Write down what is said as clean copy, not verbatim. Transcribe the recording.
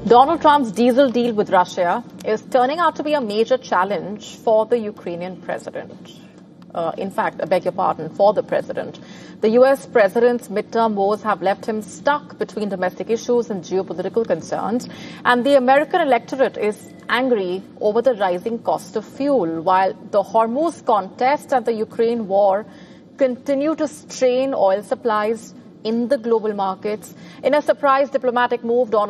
Donald Trump's diesel deal with Russia is turning out to be a major challenge for the Ukrainian president. In fact, I beg your pardon, for the president. The U.S. president's midterm woes have left him stuck between domestic issues and geopolitical concerns, and the American electorate is angry over the rising cost of fuel, while the Hormuz contest and the Ukraine war continue to strain oil supplies in the global markets. In a surprise diplomatic move, Donald